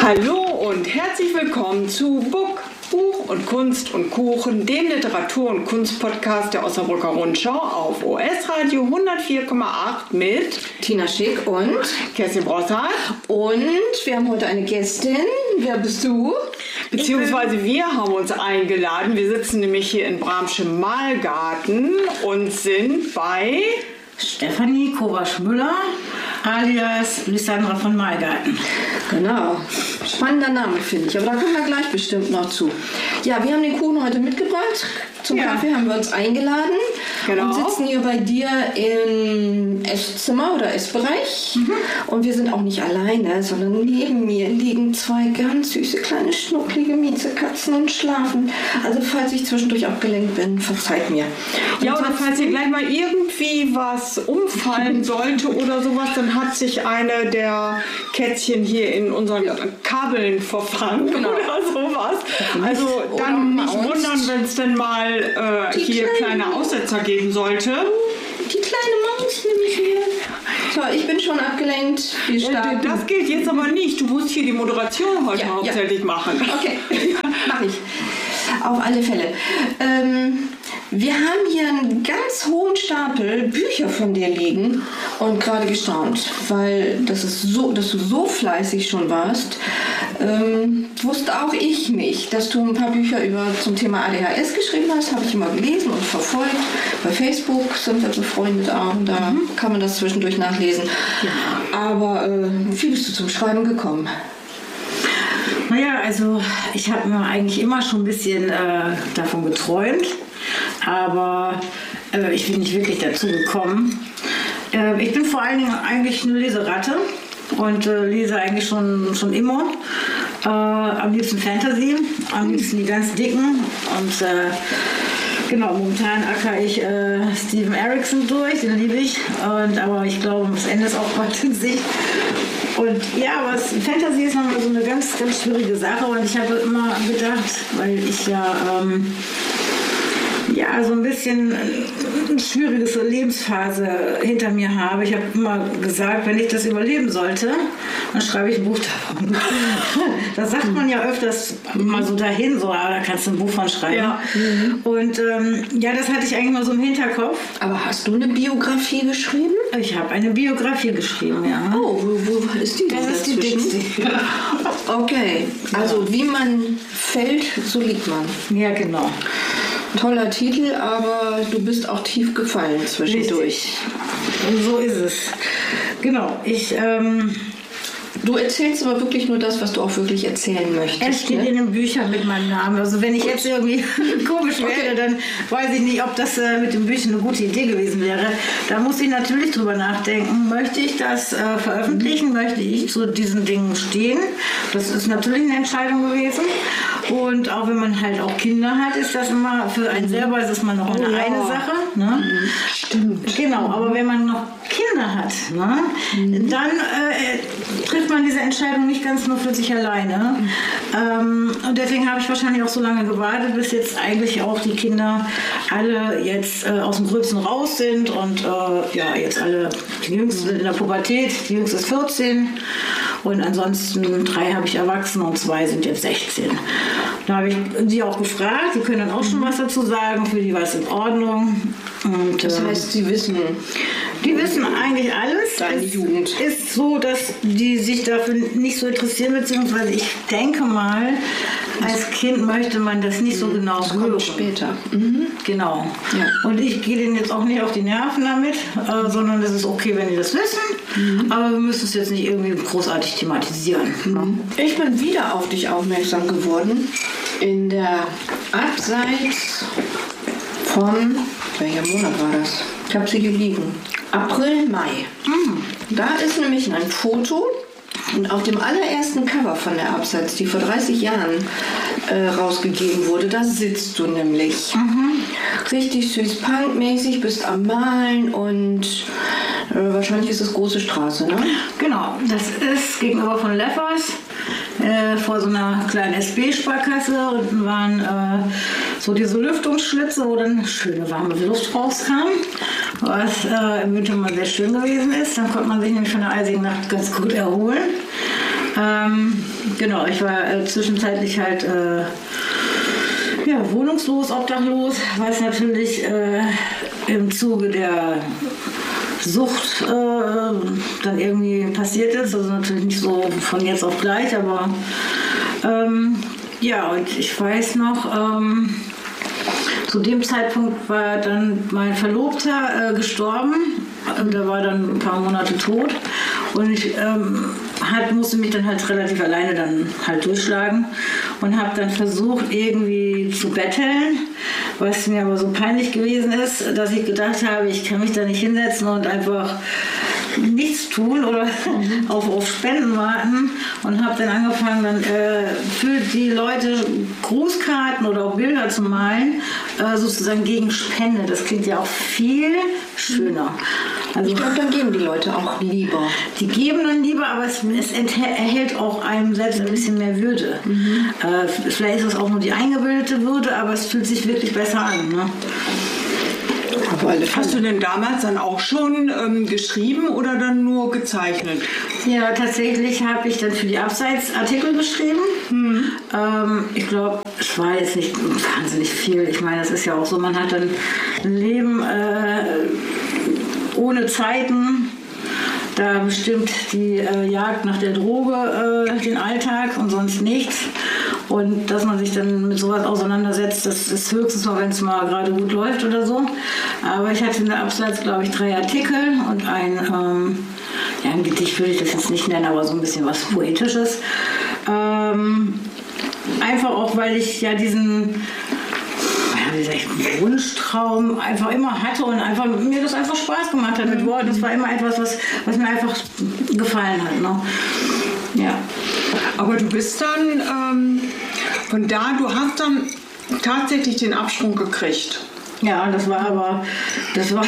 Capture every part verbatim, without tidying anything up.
Hallo und herzlich willkommen zu Book, Buch und Kunst und Kuchen, dem Literatur- und Kunstpodcast der Osnabrücker Rundschau auf O S-Radio hundertvier Komma acht mit Tina Schick und Kerstin Brossart. Und wir haben heute eine Gästin. Wer bist du? Beziehungsweise wir haben uns eingeladen. Wir sitzen nämlich hier in Bramsche Malgarten und sind bei Stefanie Kovasch-Müller alias Lysandra von Malgarten. Genau. Spannender Name, finde ich. Aber da kommen wir gleich bestimmt noch zu. Ja, wir haben den Kuchen heute mitgebracht. Zum ja. Kaffee haben wir uns eingeladen. Genau. Und sitzen hier bei dir im Esszimmer oder Essbereich. Mhm. Und wir sind auch nicht alleine, sondern neben mir liegen zwei ganz süße, kleine, schnucklige Miezekatzen und schlafen. Also falls ich zwischendurch abgelenkt bin, verzeiht mir. Und ja, oder falls hier gleich mal irgendwie was umfallen sollte oder sowas, dann hat sich eine der Kätzchen hier in unseren ja. Kabeln verfangen genau. oder sowas. Also dann nicht wundern, wenn es denn mal äh, hier kleine, kleine Aussetzer geben sollte. Die kleine Maus nämlich hier. So, ich bin schon abgelenkt. Wir starten. Das gilt jetzt aber nicht. Du musst hier die Moderation heute ja, hauptsächlich ja. machen. Okay, mach ich. Auf alle Fälle. Ähm, wir haben hier einen ganz hohen Stapel Bücher von dir liegen und gerade gestaunt, weil das ist so, dass du so fleißig schon warst. Ähm, wusste auch ich nicht, dass du ein paar Bücher über zum Thema A D H S geschrieben hast, habe ich immer gelesen und verfolgt. Bei Facebook sind wir befreundet auch und da mhm. kann man das zwischendurch nachlesen. Ja. Aber äh, wie bist du zum Schreiben gekommen? Naja, also ich habe mir eigentlich immer schon ein bisschen äh, davon geträumt, aber äh, ich bin nicht wirklich dazu gekommen. Äh, ich bin vor allen Dingen eigentlich eine Leseratte und äh, lese eigentlich schon, schon immer. Äh, am liebsten Fantasy, am liebsten die ganz dicken und äh, genau, momentan acker ich äh, Steven Erikson durch, den liebe ich, und, aber ich glaube, das Ende ist auch bald in Sicht. Und ja, was Fantasy ist nochmal so eine ganz, ganz schwierige Sache und ich habe immer gedacht, weil ich ja ähm, ja so ein bisschen eine schwierige Lebensphase hinter mir habe. Ich habe immer gesagt, wenn ich das überleben sollte, dann schreibe ich ein Buch davon. Das sagt man ja öfters mal so dahin, so, ah, da kannst du ein Buch von schreiben. Ja. Und ähm, ja, das hatte ich eigentlich mal so im Hinterkopf. Aber hast du eine Biografie geschrieben? Ich habe eine Biografie geschrieben, ja. Oh, wo, wo ist die? Das ist die dickste. Okay, also wie man fällt, so liegt man. Ja, genau. Toller Titel, aber du bist auch tief gefallen zwischendurch. Richtig. So ist es. Genau, ich... Ähm, Du erzählst aber wirklich nur das, was du auch wirklich erzählen möchtest. Es steht ne? in den Büchern mit meinem Namen. Also wenn ich Gut. jetzt irgendwie komisch wäre, okay. dann weiß ich nicht, ob das äh, mit den Büchern eine gute Idee gewesen wäre. Da muss ich natürlich drüber nachdenken. Möchte ich das äh, veröffentlichen? Möchte ich zu diesen Dingen stehen? Das ist natürlich eine Entscheidung gewesen. Und auch wenn man halt auch Kinder hat, ist das immer, für einen selber ist es mal noch eine, oh, ja. eine Sache. Ne? Stimmt. Genau, aber wenn man noch Kinder hat, ne, mhm. dann äh, trifft man diese Entscheidung nicht ganz nur für sich alleine. Mhm. Ähm, und deswegen habe ich wahrscheinlich auch so lange gewartet, bis jetzt eigentlich auch die Kinder alle jetzt äh, aus dem Gröbsten raus sind und äh, ja, jetzt alle, die Jüngsten sind in der Pubertät, die Jüngste ist vierzehn und ansonsten drei habe ich erwachsen und zwei sind jetzt sechzehn. Da habe ich sie auch gefragt, die können dann auch schon was dazu sagen, für die war es in Ordnung. Und, das heißt, sie wissen... Die wissen eigentlich alles. Deine es Jugend. ist so, dass die sich dafür nicht so interessieren, beziehungsweise ich denke mal, als Kind möchte man das nicht so genau das hören. Kommt später. Mhm. Genau. Ja. Und ich gehe denen jetzt auch nicht auf die Nerven damit, äh, sondern es ist okay, wenn die das wissen, mhm. aber wir müssen es jetzt nicht irgendwie großartig thematisieren. Mhm. Ich bin wieder auf dich aufmerksam geworden in der Abseits von, welcher Monat war das? Ich habe sie hier liegen. April, Mai. Mhm. Da ist nämlich ein Foto und auf dem allerersten Cover von der Abseits, die vor dreißig Jahren äh, rausgegeben wurde, da sitzt du nämlich. Mhm. Richtig süß punkmäßig, bist am Malen und äh, wahrscheinlich ist es große Straße, ne? Genau, das ist gegenüber von Leffers. Äh, vor so einer kleinen S B-Sparkasse und waren äh, so diese Lüftungsschlitze, wo dann schöne warme Luft rauskam, was äh, im Winter mal sehr schön gewesen ist. Dann konnte man sich nämlich von der eisigen Nacht ganz gut erholen. Ähm, genau, ich war äh, zwischenzeitlich halt äh, ja, wohnungslos, obdachlos, was natürlich äh, im Zuge der Sucht äh, dann irgendwie passiert ist. Also natürlich nicht so von jetzt auf gleich, aber ähm, ja, und ich weiß noch, ähm, zu dem Zeitpunkt war dann mein Verlobter äh, gestorben. Der war dann ein paar Monate tot und ich ähm, halt, musste mich dann halt relativ alleine dann halt durchschlagen und habe dann versucht irgendwie zu betteln, was mir aber so peinlich gewesen ist, dass ich gedacht habe, ich kann mich da nicht hinsetzen und einfach nichts tun oder auf, auf Spenden warten und habe dann angefangen, dann äh, für die Leute Grußkarten oder auch Bilder zu malen, äh, sozusagen gegen Spende. Das klingt ja auch viel schöner. Also, ich glaube, dann geben die Leute auch lieber. Die geben dann lieber, aber es, es erhält auch einem selbst ein bisschen mehr Würde. Mhm. Äh, vielleicht ist es auch nur die eingebildete Würde, aber es fühlt sich wirklich besser an. Ne? Hast du denn damals dann auch schon ähm, geschrieben oder dann nur gezeichnet? Ja, tatsächlich habe ich dann für die Abseits Artikel geschrieben. Mhm. Ähm, ich glaube, es war jetzt nicht wahnsinnig viel. Ich meine, das ist ja auch so, man hat dann ein Leben äh, ohne Zeiten. Da bestimmt die äh, Jagd nach der Droge äh, den Alltag und sonst nichts. Und dass man sich dann mit sowas auseinandersetzt, das ist höchstens mal, wenn es mal gerade gut läuft oder so. Aber ich hatte in der Abseits, glaube ich, drei Artikel und ein, ähm, ja, ein Gedicht würde ich das jetzt nicht nennen, aber so ein bisschen was Poetisches. Ähm, einfach auch, weil ich ja diesen wie sag ich, Wunschtraum einfach immer hatte und einfach mir das einfach Spaß gemacht hat mit Worten. Das war immer etwas, was, was mir einfach gefallen hat. Ne? Ja. Aber du bist dann ähm, von da, du hast dann tatsächlich den Absprung gekriegt. Ja, das war aber, das war,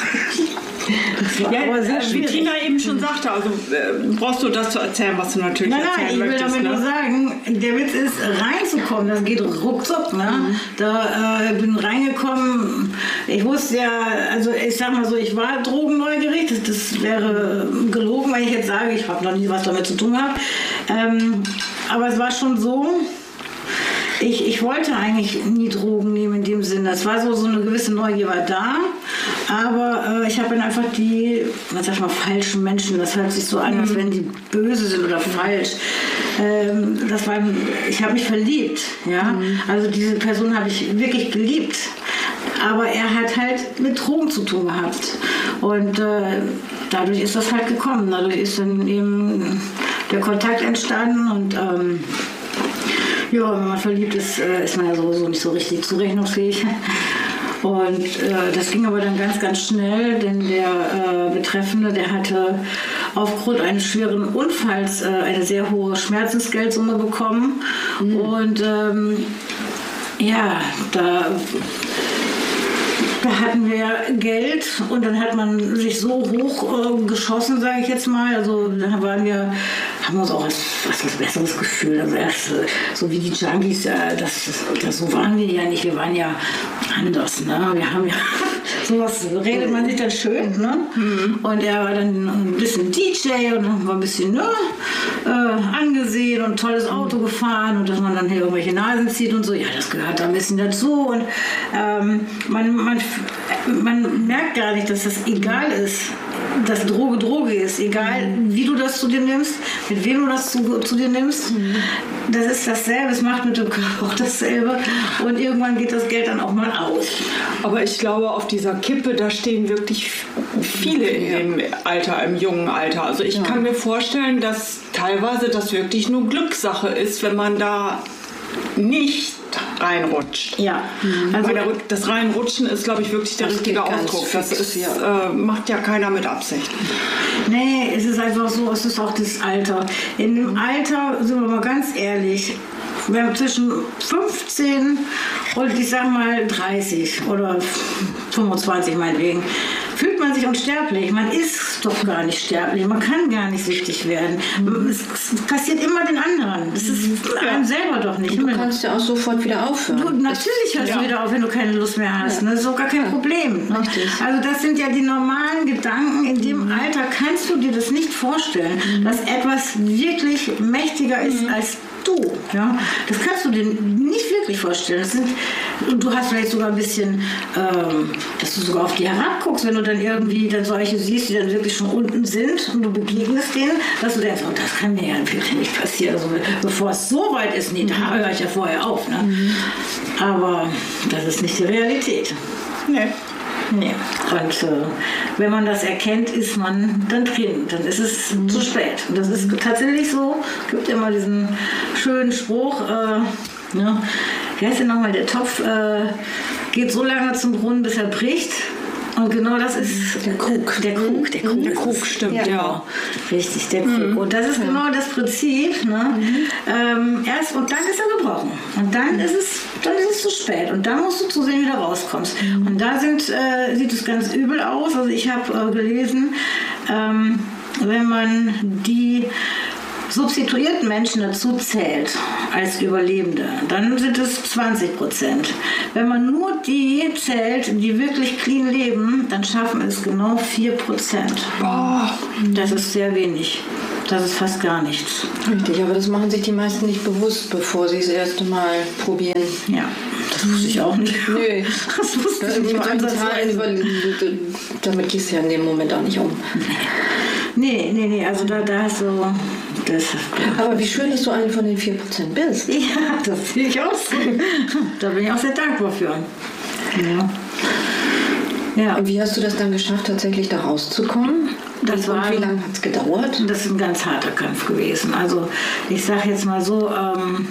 das war ja, aber sehr wie schwierig. Tina eben schon sagte, also äh, brauchst du das zu erzählen, was du natürlich nein, erzählen nein, ich will möchtest, damit ne? nur sagen, der Witz ist, reinzukommen, das geht ruckzuck. Ne? Mhm. Da äh, bin reingekommen, ich wusste ja, also ich sag mal so, ich war drogenneugierig, das, das wäre gelogen, wenn ich jetzt sage, ich habe noch nie was damit zu tun gehabt. Ähm, aber es war schon so, Ich, ich wollte eigentlich nie Drogen nehmen in dem Sinne. Es war so, so eine gewisse Neugier war da, aber äh, ich habe dann einfach die, was sag ich mal, falschen Menschen, das hört sich so an, als wenn die böse sind oder falsch. Ähm, das war, ich habe mich verliebt, ja. Mhm. Also diese Person habe ich wirklich geliebt. Aber er hat halt mit Drogen zu tun gehabt. Und äh, dadurch ist das halt gekommen. Dadurch ist dann eben der Kontakt entstanden und ähm, ja, wenn man verliebt ist, ist man ja sowieso nicht so richtig zurechnungsfähig. Und äh, das ging aber dann ganz, ganz schnell, denn der äh, Betreffende, der hatte aufgrund eines schweren Unfalls äh, eine sehr hohe Schmerzensgeldsumme bekommen. Mhm. Und ähm, ja, da... Da hatten wir Geld und dann hat man sich so hoch äh, geschossen, sage ich jetzt mal. Also da waren wir, haben wir uns auch was, was, was Besseres gefühlt. Also erst äh, so wie die Junkies, äh, das, das, so waren wir ja nicht. Wir waren ja anders. Ne? Wir haben ja sowas redet man sich dann schön. Ne? Mhm. Und er war dann ein bisschen D J und war ein bisschen ne, äh, angesehen und ein tolles Auto gefahren und dass man dann hier irgendwelche Nasen zieht und so. Ja, das gehört da ein bisschen dazu. Und ähm, man, man Man merkt gar nicht, dass das egal ist, dass Droge Droge ist, egal wie du das zu dir nimmst, mit wem du das zu, zu dir nimmst. Das ist dasselbe, es macht mit dem Körper auch dasselbe und irgendwann geht das Geld dann auch mal aus. Aber ich glaube, auf dieser Kippe, da stehen wirklich viele in dem Alter, im jungen Alter. Also ich ja. kann mir vorstellen, dass teilweise das wirklich nur Glückssache ist, wenn man da nicht reinrutscht. Ja. Also der, das Reinrutschen ist, glaube ich, wirklich der richtige Ausdruck. Das ist, äh, macht ja keiner mit Absicht. Nee, es ist einfach so, es ist auch das Alter. In dem Alter, sind wir mal ganz ehrlich, wir haben zwischen fünfzehn und ich sag mal dreißig oder fünfundzwanzig meinetwegen, fühlt man sich unsterblich. Man ist doch gar nicht sterblich, man kann gar nicht süchtig werden. Es, es passiert immer den anderen. Das ist einem selber doch nicht. Du kannst ja auch sofort wieder aufhören. Du, natürlich hörst ja. du wieder auf, wenn du keine Lust mehr hast. Ja. Ne? Das ist auch gar kein Ja. Problem. Ne? Richtig. Also das sind ja die normalen Gedanken. In dem Mhm. Alter kannst du dir das nicht vorstellen, mhm. dass etwas wirklich mächtiger ist mhm. als du. Ja? Das kannst du dir nicht wirklich vorstellen. Das sind, und du hast vielleicht sogar ein bisschen, ähm, dass du sogar auf die herabguckst, wenn du dann irgendwie dann solche siehst, die dann wirklich schon unten sind und du begegnest denen, dass du denkst, oh, das kann mir ja wirklich nicht passieren. Also, bevor es so weit ist, nee, da höre ich ja vorher auf. Ne? Mhm. Aber das ist nicht die Realität. Nee. Nee. Und äh, wenn man das erkennt, ist man dann drin. Dann ist es mhm. zu spät. Und das ist tatsächlich so. Es gibt immer diesen schönen Spruch, äh, ne? Wie heißt denn nochmal, der Topf äh, geht so lange zum Brunnen, bis er bricht. Und genau das ist der Krug. Der Krug, der Krug, der Krug stimmt, ja. ja. Richtig, der Krug. Mhm. Und das ist ja. genau das Prinzip. Ne? Mhm. Ähm, erst und dann ist er gebrochen. Und dann ist es, dann ist es zu spät. Und dann musst du zusehen, wie du rauskommst. Mhm. Und da sind, äh, sieht es ganz übel aus. Also ich habe äh, gelesen, ähm, wenn man die substituierten Menschen dazu zählt als Überlebende, dann sind es zwanzig Prozent. Wenn man nur die zählt, die wirklich clean leben, dann schaffen es genau vier Prozent. Oh. Das ist sehr wenig. Das ist fast gar nichts. Richtig, aber das machen sich die meisten nicht bewusst, bevor sie das erste Mal probieren. Ja, das wusste ich auch nicht. Nö. Das wusste ich nicht. Damit gehst du ja in dem Moment auch nicht um. Nee, nee, nee, also da, da hast du... Das, aber wie schön, dass du eine von den vier Prozent bist. Ja, das sehe ich auch so. Da bin ich auch sehr dankbar für. Ja. Ja. Und wie hast du das dann geschafft, tatsächlich da rauszukommen? Das war, und wie lange hat es gedauert? Das ist ein ganz harter Kampf gewesen. Also ich sage jetzt mal so, ähm,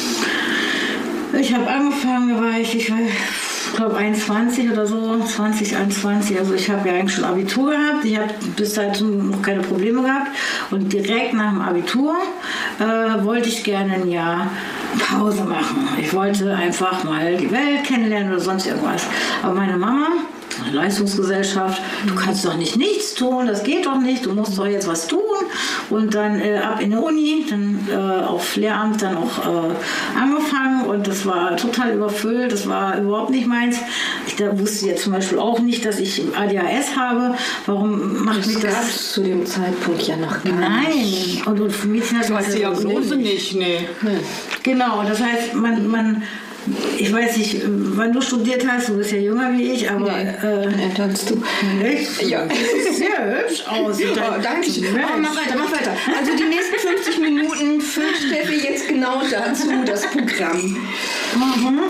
ich habe angefangen, da war ich, ich war, ich glaube einundzwanzig oder so, zwanzig, einundzwanzig, also ich habe ja eigentlich schon Abitur gehabt, ich habe bis dahin noch keine Probleme gehabt und direkt nach dem Abitur äh, wollte ich gerne ein Jahr Pause machen. Ich wollte einfach mal die Welt kennenlernen oder sonst irgendwas. Aber meine Mama, Leistungsgesellschaft, du kannst doch nicht nichts tun, das geht doch nicht, du musst doch jetzt was tun und dann äh, ab in der Uni, dann äh, auf Lehramt dann auch äh, angefangen und das war total überfüllt, das war überhaupt nicht meins. Ich da wusste jetzt zum Beispiel auch nicht, dass ich A D H S habe, warum macht mich das? Das zu dem Zeitpunkt ja noch gar Nein. nicht. Und, und für Mädchen hat das die Diagnose nicht, nee. nee. Genau, das heißt, man, man ich weiß nicht, wann du studiert hast, du bist ja jünger wie ich, aber... Nee, äh, kannst du. Echt? Ja. Sehr hübsch aus. Oh, danke schön. Oh, mach weiter, mach weiter. Also die nächsten fünfzig Minuten füllt Steffi jetzt genau dazu das Programm. Mhm.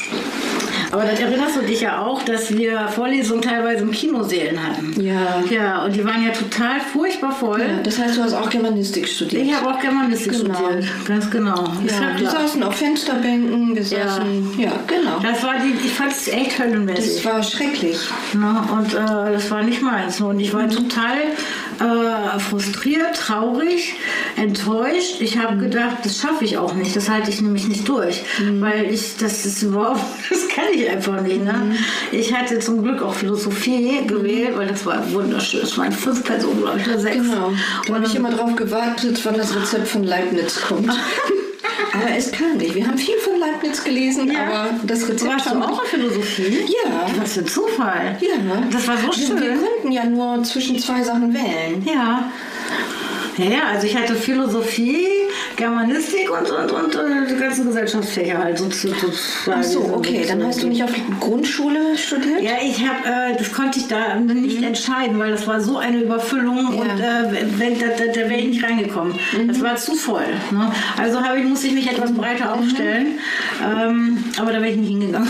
Aber dann erinnerst du dich ja auch, dass wir Vorlesungen teilweise im Kinosälen hatten. Ja. Ja, und die waren ja total furchtbar voll. Ja, das heißt, du hast auch Germanistik studiert. Ich habe auch Germanistik genau. studiert, ganz genau. Ja, wir saßen auf Fensterbänken, wir saßen, ja, ja genau. Das war die, ich fand es echt höllenmäßig. Das war schrecklich. Na, und äh, das war nicht meins. Und ich war total äh, frustriert, traurig, enttäuscht. Ich habe gedacht, das schaffe ich auch nicht. Das halte ich nämlich nicht durch. Mhm. Weil ich, das ist überhaupt, das kann ich einfach nicht. Ne? Mhm. Ich hatte zum Glück auch Philosophie gewählt, weil das war wunderschön. Es waren fünf Personen, glaube ich, oder sechs. Genau. Da habe ich immer drauf gewartet, wann das Rezept von Leibniz kommt. Aber es kam nicht. Wir haben viel von Leibniz gelesen, ja. aber das Rezept... Warst du auch in Philosophie? Ja. Was für ein Zufall. Ja. Das war so schön. Wir, wir konnten ja nur zwischen zwei Sachen wählen. Ja. Ja, ja, also ich hatte Philosophie, Germanistik und, und, und, und die ganzen Gesellschaftsfächer halt. So, so, so, Ach so, okay. Dann hast du nicht auf Grundschule studiert? Ja, ich habe, äh, das konnte ich da nicht mhm. entscheiden, weil das war so eine Überfüllung ja. und äh, wenn, da, da, da wäre ich nicht reingekommen. Mhm. Das war zu voll. Ne? Also habe ich, musste ich mich etwas breiter mhm. aufstellen, ähm, aber da wäre ich nicht hingegangen.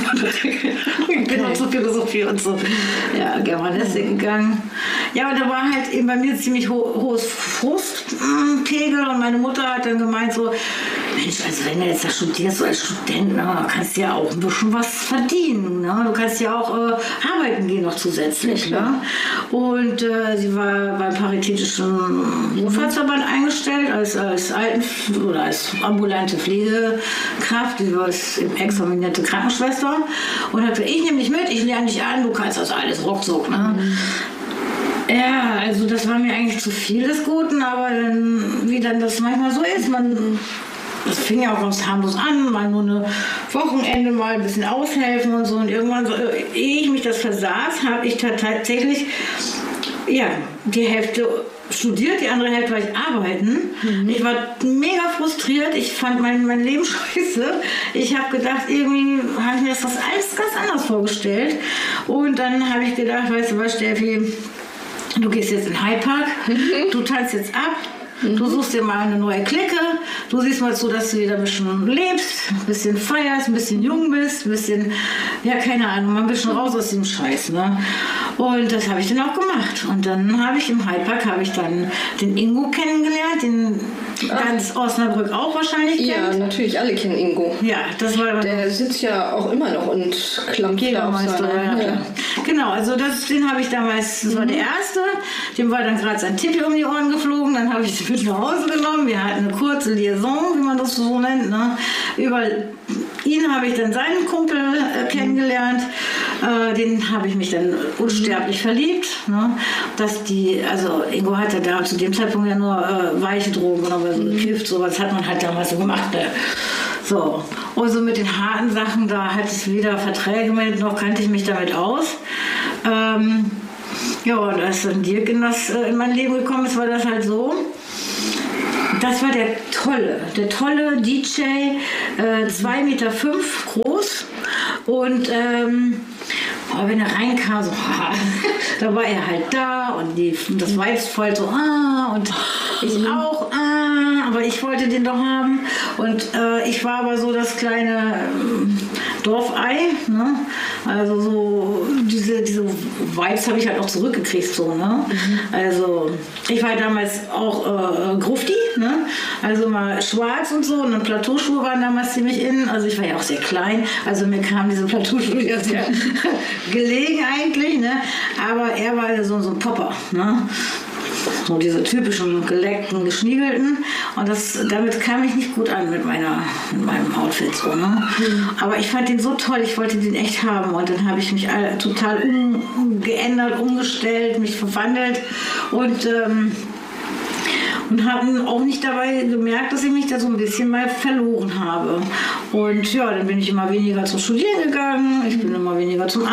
Ich bin auch zur Philosophie und so. Ja, Germanistik mhm. gegangen. Ja, aber da war halt eben bei mir ziemlich ho hohes Frustpegel und meine Mutter hat dann gemeint so, Mensch, also wenn du jetzt da studierst, so als Student, na, kannst du ja auch ein bisschen was verdienen. Ne? Du kannst ja auch äh, arbeiten gehen noch zusätzlich. Ja, ne? Und äh, sie war beim Paritätischen Wohlfahrtsverband eingestellt als, als Alten- oder als ambulante Pflegekraft, die war examinierte Krankenschwester und hat gesagt, ich nehme dich mit, ich lerne dich an, du kannst das alles ruckzuck. Ne? Mhm. Ja, also das war mir eigentlich zu viel des Guten, aber dann, wie dann das manchmal so ist, man, das fing ja auch ganz harmlos an, mal nur eine Wochenende mal ein bisschen aushelfen und so, und irgendwann, so, ehe ich mich das versaß, habe ich tatsächlich, ja, die Hälfte studiert, die andere Hälfte war ich arbeiten. Mhm. Ich war mega frustriert, ich fand mein, mein Leben scheiße. Ich habe gedacht, irgendwie habe ich mir das alles ganz anders vorgestellt. Und dann habe ich gedacht, weißt du was, Steffi, du gehst jetzt in den Hyde Park, mhm. du tanzt jetzt ab, mhm. du suchst dir mal eine neue Clique, du siehst mal zu, dass du wieder ein bisschen lebst, ein bisschen feierst, ein bisschen jung bist, ein bisschen, ja, keine Ahnung, mal ein bisschen raus aus dem Scheiß, ne? Und das habe ich dann auch gemacht. Und dann habe ich im Hyde Park habe ich dann den Ingo kennengelernt, den Ach. ganz Osnabrück auch wahrscheinlich kennt. Ja, natürlich, alle kennen Ingo. Ja, das war der sitzt ja auch immer noch und klammt da auf seine, ja. Ja. Genau, also das, den habe ich damals, das war der erste, dem war dann gerade sein Tippi um die Ohren geflogen, dann habe ich ihn mit nach Hause genommen, wir hatten eine kurze Liaison, wie man das so nennt, ne? Über ihn habe ich dann seinen Kumpel äh, kennengelernt, äh, den habe ich mich dann unsterblich verliebt, ne? Dass die, also Ingo hatte da zu dem Zeitpunkt ja nur äh, weiche Drogen oder so gekifft, sowas hat man halt damals so gemacht, ne? So, und so mit den harten Sachen, da hatte ich weder Verträge mit, noch kannte ich mich damit aus. Ähm, ja, und als dann Dirk in, das, äh, in mein Leben gekommen ist, war das halt so. Das war der tolle, der tolle D J, äh, zwei Meter fünf groß, und ähm, aber wenn er reinkam, so, da war er halt da, und die, das Weibs voll so, ah, und ich auch, ah, aber ich wollte den doch haben, und äh, ich war aber so das kleine ähm, Dorfei, ne? Also so diese, diese Vibes habe ich halt auch zurückgekriegt, so, ne? Mhm. Also ich war damals auch äh, Grufti, ne? Also mal schwarz und so, und dann Plateauschuhe waren damals ziemlich in, also ich war ja auch sehr klein, also mir kamen diese Plateauschuhe ja sehr gelegen eigentlich, ne? Aber er war ja so, so ein Popper, ne? So diese typischen geleckten, geschniegelten, und das, damit kam ich nicht gut an mit, meiner, mit meinem Outfit. So, ne? Mhm. Aber ich fand den so toll, ich wollte den echt haben, und dann habe ich mich all, total umgeändert, umgestellt, mich verwandelt, und ähm, und habe auch nicht dabei gemerkt, dass ich mich da so ein bisschen mal verloren habe. Und ja, dann bin ich immer weniger zum Studieren gegangen, ich bin immer weniger zum